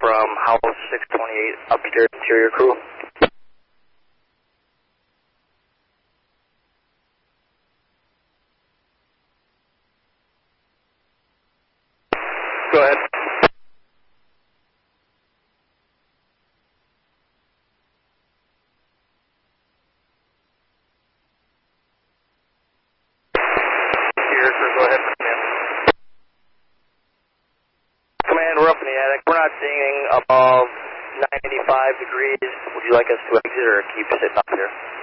from House 628 upstairs interior crew. Go ahead. Here, sir, go ahead. Command, we're up in the attic. We're not seeing above 95 degrees. Would you like us to exit or keep sitting up here?